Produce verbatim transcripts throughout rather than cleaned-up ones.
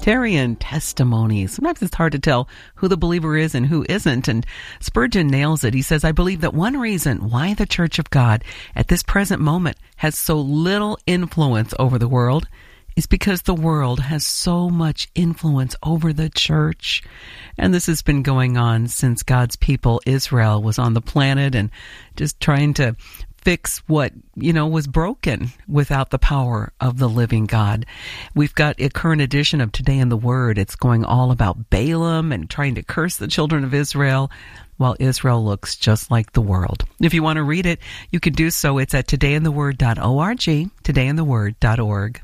Tarian testimonies. Sometimes it's hard to tell who the believer is and who isn't. And Spurgeon nails it. He says, I believe that one reason why the Church of God at this present moment has so little influence over the world is because the world has so much influence over the church. And this has been going on since God's people, Israel, was on the planet and just trying to fix what, you know, was broken without the power of the living God. We've got a current edition of Today in the Word. It's going all about Balaam and trying to curse the children of Israel while Israel looks just like the world. If you want to read it, you can do so. It's at today in the word dot org, today in the word dot org.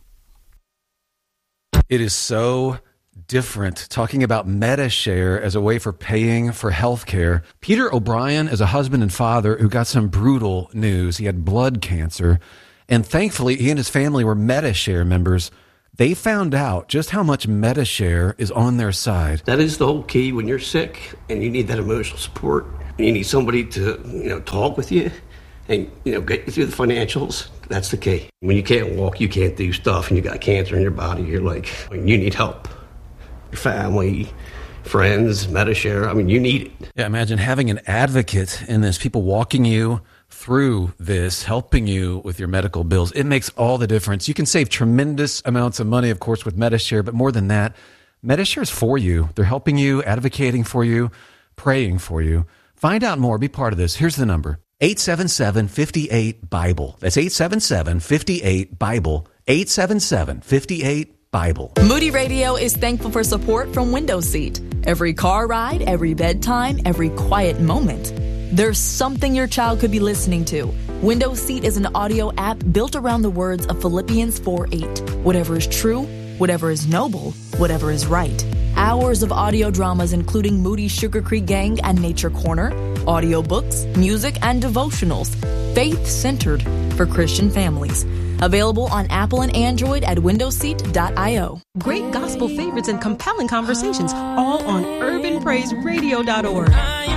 It is so different talking about MediShare as a way for paying for health care. Peter O'Brien is a husband and father who got some brutal news. He had blood cancer, and thankfully he and his family were MediShare members. They found out just how much MediShare is on their side. That is the whole key when you're sick and you need that emotional support. You need somebody to, you know, talk with you and, you know, get you through the financials. That's the key. When you can't walk, you can't do stuff, and you got cancer in your body, you're like, you need help. Your family, friends, MediShare, I mean, you need it. Yeah, imagine having an advocate in this, people walking you through this, helping you with your medical bills. It makes all the difference. You can save tremendous amounts of money, of course, with MediShare, but more than that, MediShare is for you. They're helping you, advocating for you, praying for you. Find out more. Be part of this. Here's the number. eight seven seven, five eight, Bible. That's eight seven seven, five eight, Bible. eight seven seven, five eight, Bible. Moody Radio is thankful for support from Window Seat. Every car ride, every bedtime, every quiet moment, there's something your child could be listening to. Window Seat is an audio app built around the words of Philippians four eight. Whatever is true, whatever is noble, whatever is right. Hours of audio dramas including Moody's Sugar Creek Gang and Nature Corner, audiobooks, music, and devotionals, faith-centered for Christian families. Available on Apple and Android at window seat dot io. Great gospel favorites and compelling conversations, all on urban praise radio dot org.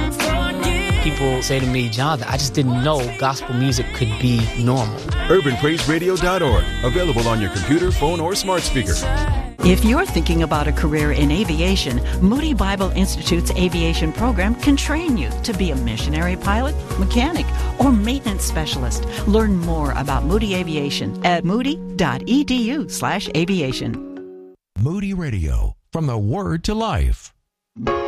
People say to me, Jonathan, I just didn't know gospel music could be normal. urban praise radio dot org. Available on your computer, phone, or smart speaker. If you're thinking about a career in aviation, Moody Bible Institute's aviation program can train you to be a missionary pilot, mechanic, or maintenance specialist. Learn more about Moody Aviation at moody dot e d u slash aviation. Moody Radio, from the Word to Life.